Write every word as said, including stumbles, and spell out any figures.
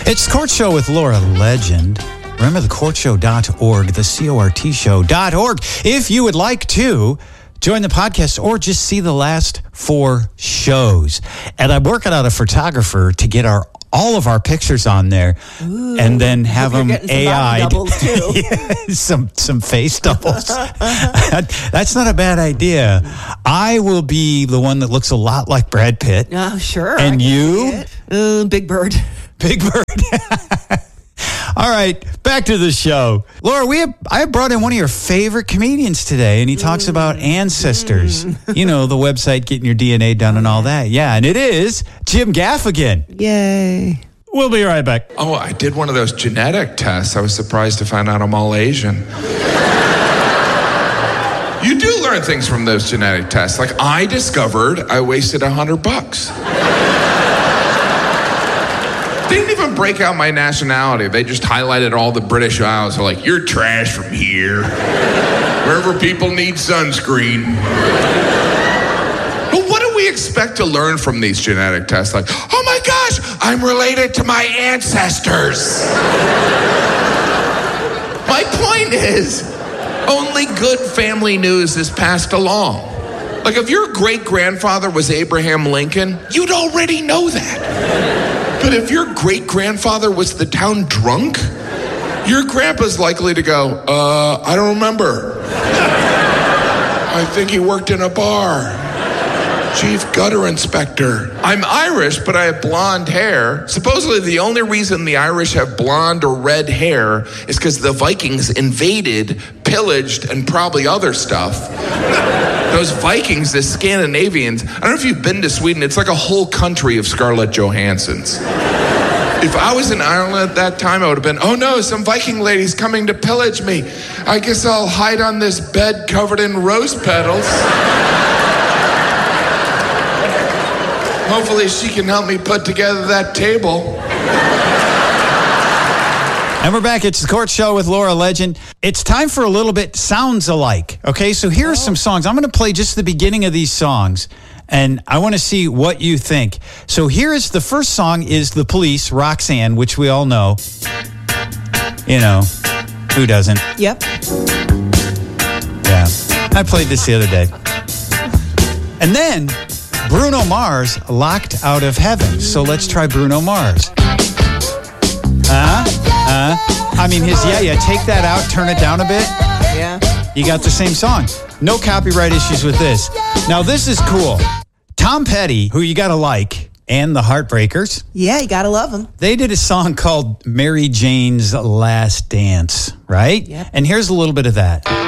It's Court Show with Laura Legend. Remember the court show dot org, the C O R T show dot org. If you would like to join the podcast or just see the last four shows. And I'm working on a photographer to get our all of our pictures on there. Ooh, and then have them A I'd. Doubles too. Yeah, some, some face doubles. That's not a bad idea. I will be the one that looks a lot like Brad Pitt. Oh, sure. And you? Uh, Big Bird. Big Bird. All right, back to the show. Laura, we have, I brought in one of your favorite comedians today, and he talks mm. about ancestors. Mm. You know, the website, getting your D N A done and all that. Yeah, and it is Jim Gaffigan. Yay. We'll be right back. Oh, I did one of those genetic tests. I was surprised to find out I'm all Asian. You do learn things from those genetic tests. Like, I discovered I wasted a hundred bucks. They didn't even break out my nationality. They just highlighted all the British Isles. They're like, you're trash from here. Wherever people need sunscreen. But what do we expect to learn from these genetic tests? Like, oh my gosh, I'm related to my ancestors. My point is, only good family news is passed along. Like, if your great-grandfather was Abraham Lincoln, you'd already know that. But if your great-grandfather was the town drunk, your grandpa's likely to go, uh, I don't remember. I think he worked in a bar. Chief gutter inspector. I'm Irish, but I have blonde hair. Supposedly the only reason the Irish have blonde or red hair is because the Vikings invaded, pillaged, and probably other stuff. Those Vikings, the Scandinavians, I don't know if you've been to Sweden, it's like a whole country of Scarlett Johanssons. If I was in Ireland at that time, I would have been, oh no, some Viking lady's coming to pillage me. I guess I'll hide on this bed covered in rose petals. Hopefully she can help me put together that table. And we're back. It's the Court Show with Laura Legend. It's time for a little bit sounds alike. Okay, so here are oh. some songs. I'm going to play just the beginning of these songs, and I want to see what you think. So here is the first song is The Police, Roxanne, which we all know. You know, who doesn't? Yep. Yeah. I played this the other day. And then Bruno Mars, Locked Out of Heaven. So let's try Bruno Mars. Uh-huh. Uh, I mean, his, yeah, yeah, take that out, turn it down a bit. Yeah. You got the same song. No copyright issues with this. Now, this is cool. Tom Petty, who you got to like, and the Heartbreakers. Yeah, you got to love them. They did a song called Mary Jane's Last Dance, right? Yep. And here's a little bit of that.